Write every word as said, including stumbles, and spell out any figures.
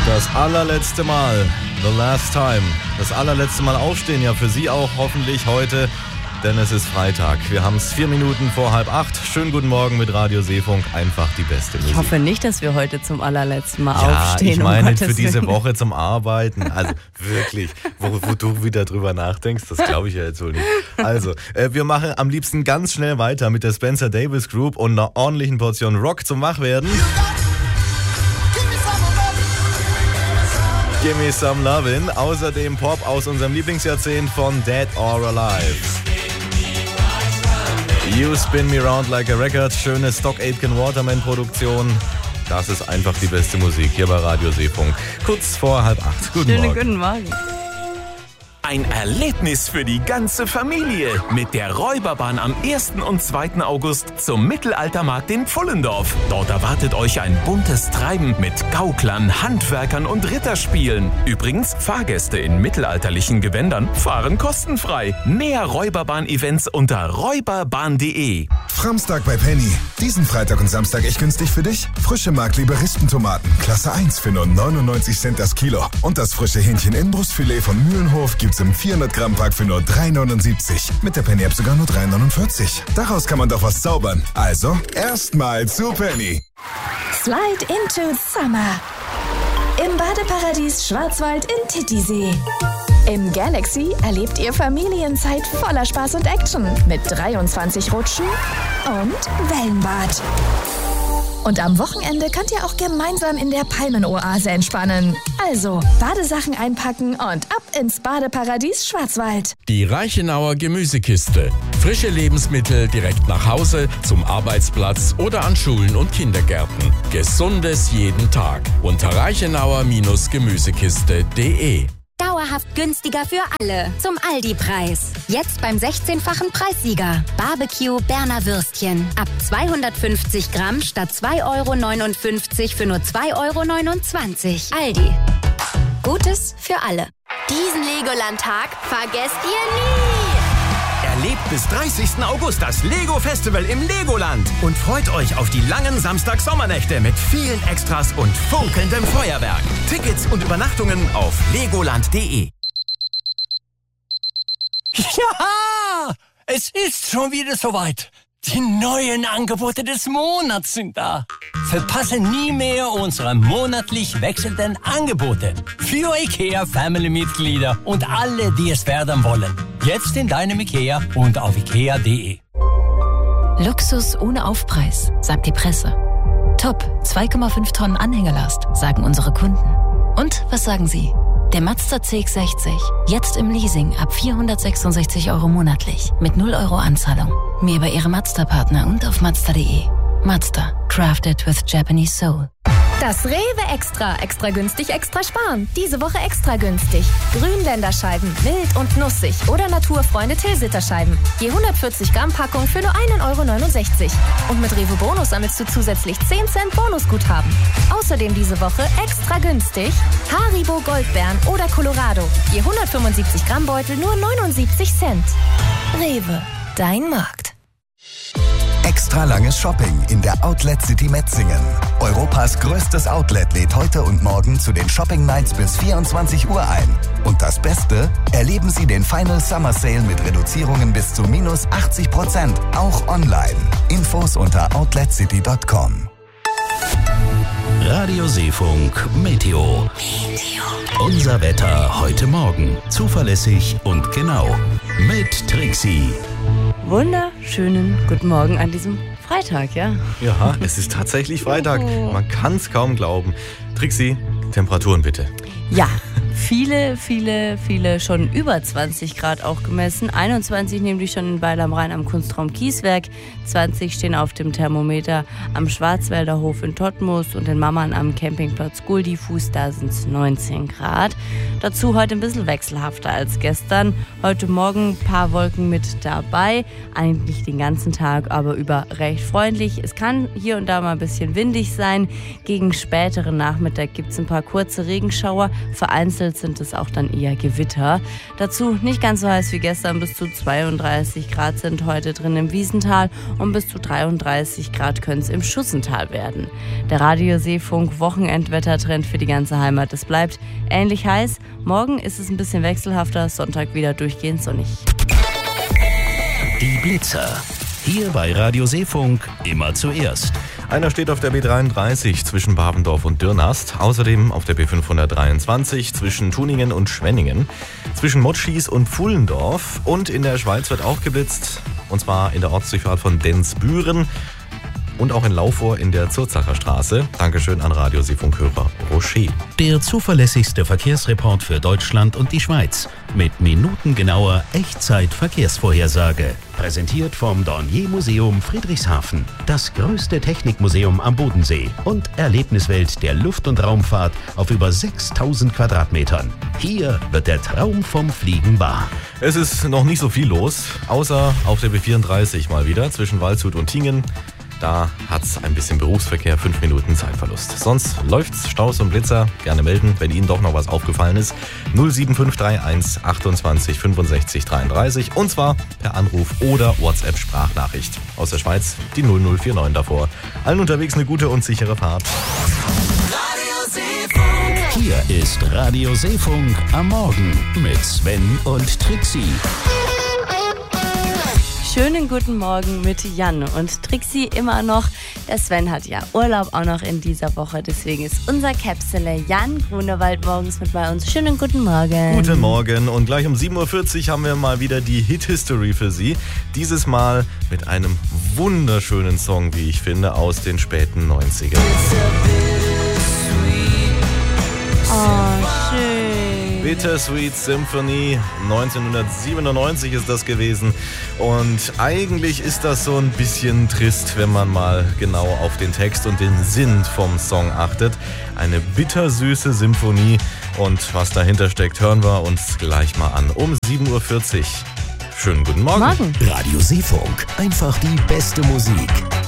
Das allerletzte Mal, the last time, das allerletzte Mal aufstehen, ja für Sie auch hoffentlich heute, denn es ist Freitag. Wir haben es vier Minuten vor halb acht. Schönen guten Morgen mit Radio Seefunk, einfach die beste Musik. Ich hoffe nicht, dass wir heute zum allerletzten Mal ja, aufstehen. Ich meine um für diese Woche zum Arbeiten. Also wirklich, wo, wo du wieder drüber nachdenkst, das glaube ich ja jetzt wohl nicht. Also, äh, wir machen am liebsten ganz schnell weiter mit der Spencer Davis Group und einer ordentlichen Portion Rock zum Wachwerden. Gimme Some Lovin', außerdem Pop aus unserem Lieblingsjahrzehnt von Dead or Alive. You Spin Me Round Like a Record, schöne Stock Aitken Waterman Produktion. Das ist einfach die beste Musik hier bei Radio Seefunk. Kurz vor halb acht. Guten Schönen Morgen. Guten Morgen. Ein Erlebnis für die ganze Familie mit der Räuberbahn am ersten und zweiten August zum Mittelaltermarkt in Pfullendorf. Dort erwartet euch ein buntes Treiben mit Gauklern, Handwerkern und Ritterspielen. Übrigens, Fahrgäste in mittelalterlichen Gewändern fahren kostenfrei. Mehr Räuberbahn-Events unter räuberbahn punkt de. Framstag bei Penny. Diesen Freitag und Samstag echt günstig für dich? Frische Mark-Liberistentomaten, Klasse eins für nur neunundneunzig Cent das Kilo. Und das frische Hähnchen-Inbrustfilet von Mühlenhof gibt's im vierhundert Gramm Pack für nur drei neunundsiebzig. Mit der Penny-App sogar nur drei neunundvierzig. Daraus kann man doch was zaubern. Also, erstmal zu Penny. Slide into Summer. Im Badeparadies Schwarzwald in Titisee. Im Galaxy erlebt ihr Familienzeit voller Spaß und Action mit dreiundzwanzig Rutschen und Wellenbad. Und am Wochenende könnt ihr auch gemeinsam in der Palmenoase entspannen. Also Badesachen einpacken und ab ins Badeparadies Schwarzwald. Die Reichenauer Gemüsekiste. Frische Lebensmittel direkt nach Hause, zum Arbeitsplatz oder an Schulen und Kindergärten. Gesundes jeden Tag. Unter reichenauer Gemüsekiste punkt de. Dauerhaft günstiger für alle. Zum Aldi-Preis. Jetzt beim sechzehnfachen Preissieger. Barbecue Berner Würstchen. Ab zweihundertfünfzig Gramm statt zwei Euro neunundfünfzig für nur zwei Euro neunundzwanzig. Aldi. Gutes für alle. Diesen Legoland-Tag vergesst ihr nie. Erlebt bis dreißigsten August das Lego-Festival im Legoland und freut euch auf die langen Samstag-Sommernächte mit vielen Extras und funkelndem Feuerwerk. Tickets und Übernachtungen auf legoland punkt de. Ja, es ist schon wieder soweit. Die neuen Angebote des Monats sind da. Verpasse nie mehr unsere monatlich wechselnden Angebote für IKEA-Family-Mitglieder und alle, die es werden wollen. Jetzt in deinem IKEA und auf ikea punkt de. Luxus ohne Aufpreis, sagt die Presse. Top, zwei Komma fünf Tonnen Anhängerlast, sagen unsere Kunden. Und was sagen Sie? Der Mazda C X sechzig, jetzt im Leasing ab vierhundertsechsundsechzig Euro monatlich, mit null Euro Anzahlung. Mehr bei Ihrem Mazda-Partner und auf mazda punkt de. Mazda, crafted with Japanese soul. Das Rewe Extra. Extra günstig, extra sparen. Diese Woche extra günstig. Grünländerscheiben, mild und nussig. Oder Naturfreunde Tilsiter-Scheiben. Je hundertvierzig Gramm Packung für nur ein Euro neunundsechzig. Und mit Rewe Bonus sammelst du zusätzlich zehn Cent Bonusguthaben. Außerdem diese Woche extra günstig Haribo Goldbeeren oder Colorado. Je hundertfünfundsiebzig Gramm Beutel nur neunundsiebzig Cent. Rewe, dein Markt. Extra langes Shopping in der Outlet City Metzingen. Europas größtes Outlet lädt heute und morgen zu den Shopping Nights bis vierundzwanzig Uhr ein. Und das Beste? Erleben Sie den Final Summer Sale mit Reduzierungen bis zu minus achtzig Prozent, auch online. Infos unter outlet city punkt com. Radio Seefunk Meteo. Meteo. Unser Wetter heute Morgen. Zuverlässig und genau. Mit Trixie. Wunderschönen guten Morgen an diesem Freitag, ja? Ja, es ist tatsächlich Freitag. Man kann es kaum glauben. Trixie, Temperaturen bitte. Ja, viele, viele, viele schon über zwanzig Grad auch gemessen. einundzwanzig nämlich schon in Weil am Rhein am Kunstraum Kieswerk. zwanzig stehen auf dem Thermometer am Schwarzwälder Hof in Todtmoos und in Mammern am Campingplatz Guldifuß. Da sind es neunzehn Grad. Dazu heute ein bisschen wechselhafter als gestern. Heute Morgen ein paar Wolken mit dabei. Eigentlich den ganzen Tag, aber über recht freundlich. Es kann hier und da mal ein bisschen windig sein. Gegen späteren Nachmittag gibt es ein paar kurze Regenschauer. Vereinzelt vereinzelt sind es auch dann eher Gewitter. Dazu nicht ganz so heiß wie gestern, bis zu zweiunddreißig Grad sind heute drin im Wiesental und bis zu dreiunddreißig Grad können es im Schussental werden. Der Radio-Seefunk Wochenendwettertrend für die ganze Heimat, es bleibt ähnlich heiß. Morgen ist es ein bisschen wechselhafter, Sonntag wieder durchgehend sonnig. Die Blitzer. Hier bei Radio Seefunk immer zuerst. Einer steht auf der B dreiunddreißig zwischen Babendorf und Dürnast, außerdem auf der B fünfhundertdreiundzwanzig zwischen Tuningen und Schwenningen, zwischen Motschis und Pfullendorf und in der Schweiz wird auch geblitzt, und zwar in der Ortsdurchfahrt von Densbüren und auch in Laufohr in der Zurzacher Straße. Dankeschön an Radio Seefunk-Hörer Rocher. Der zuverlässigste Verkehrsreport für Deutschland und die Schweiz mit minutengenauer Echtzeit-Verkehrsvorhersage. Präsentiert vom Dornier-Museum Friedrichshafen, das größte Technikmuseum am Bodensee und Erlebniswelt der Luft- und Raumfahrt auf über sechstausend Quadratmetern. Hier wird der Traum vom Fliegen wahr. Es ist noch nicht so viel los, außer auf der B vierunddreißig mal wieder zwischen Waldshut und Tingen. Da hat es ein bisschen Berufsverkehr, fünf Minuten Zeitverlust. Sonst läuft's, Staus und Blitzer. Gerne melden, wenn Ihnen doch noch was aufgefallen ist. null sieben fünf drei eins achtundzwanzig fünfundsechzig dreiunddreißig und zwar per Anruf oder WhatsApp-Sprachnachricht. Aus der Schweiz die null null vier neun davor. Allen unterwegs eine gute und sichere Fahrt. Hier ist Radio Seefunk am Morgen mit Sven und Trixie. Schönen guten Morgen mit Jan und Trixie immer noch. Der Sven hat ja Urlaub auch noch in dieser Woche, deswegen ist unser Käpsele Jan Grunewald morgens mit bei uns. Schönen guten Morgen. Guten Morgen und gleich um sieben Uhr vierzig haben wir mal wieder die Hit-History für Sie. Dieses Mal mit einem wunderschönen Song, wie ich finde, aus den späten neunzigern. Oh, schön. Bittersweet Symphony, neunzehnhundertsiebenundneunzig ist das gewesen. Und eigentlich ist das so ein bisschen trist, wenn man mal genau auf den Text und den Sinn vom Song achtet. Eine bittersüße Symphonie und was dahinter steckt, hören wir uns gleich mal an. Um sieben Uhr vierzig. Schönen guten Morgen. Morgen. Radio Seefunk, einfach die beste Musik.